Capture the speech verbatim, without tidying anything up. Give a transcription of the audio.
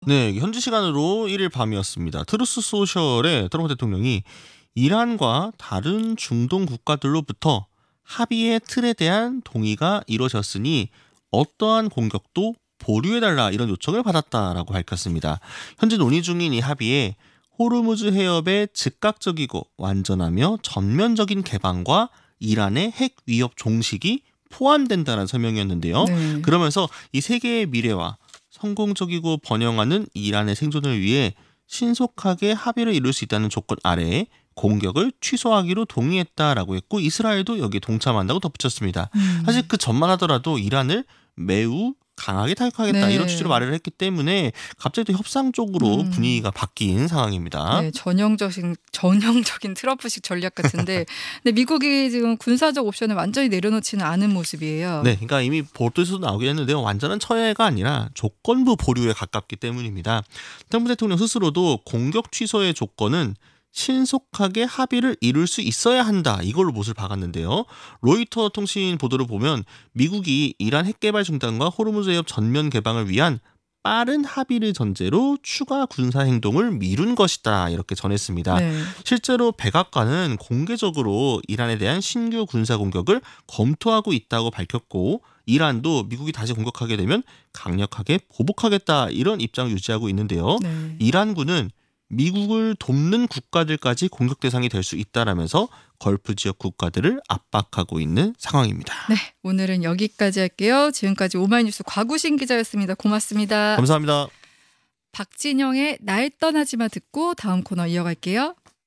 네, 현지 시간으로 일 일 밤이었습니다. 트루스 소셜의 트럼프 대통령이 이란과 다른 중동 국가들로부터 합의의 틀에 대한 동의가 이루어졌으니 어떠한 공격도 보류해달라 이런 요청을 받았다라고 밝혔습니다. 현재 논의 중인 이 합의에 호르무즈 해협의 즉각적이고 완전하며 전면적인 개방과 이란의 핵 위협 종식이 포함된다는 설명이었는데요. 네. 그러면서 이 세계의 미래와 성공적이고 번영하는 이란의 생존을 위해 신속하게 합의를 이룰 수 있다는 조건 아래에 공격을 취소하기로 동의했다라고 했고 이스라엘도 여기에 동참한다고 덧붙였습니다. 음. 사실 그 전만 하더라도 이란을 매우 강하게 타격하겠다 네. 이런 취지로 말을 했기 때문에 갑자기 또 협상 쪽으로 음. 분위기가 바뀐 상황입니다. 네, 전형적인 전형적인 트럼프식 전략 같은데, 근데 미국이 지금 군사적 옵션을 완전히 내려놓지는 않은 모습이에요. 네, 그러니까 이미 보도에서도 나오긴 했는데요. 완전한 철회가 아니라 조건부 보류에 가깝기 때문입니다. 트럼프 대통령 스스로도 공격 취소의 조건은 신속하게 합의를 이룰 수 있어야 한다. 이걸로 못을 박았는데요. 로이터 통신 보도를 보면 미국이 이란 핵개발 중단과 호르무즈 해협 전면 개방을 위한 빠른 합의를 전제로 추가 군사 행동을 미룬 것이다. 이렇게 전했습니다. 네. 실제로 백악관은 공개적으로 이란에 대한 신규 군사 공격을 검토하고 있다고 밝혔고 이란도 미국이 다시 공격하게 되면 강력하게 보복하겠다 이런 입장을 유지하고 있는데요. 네. 이란군은 미국을 돕는 국가들까지 공격 대상이 될 수 있다라면서 걸프 지역 국가들을 압박하고 있는 상황입니다. 네, 오늘은 여기까지 할게요. 지금까지 오마이뉴스 곽우신 기자였습니다. 고맙습니다. 감사합니다. 박진영의 날 떠나지마 듣고 다음 코너 이어갈게요.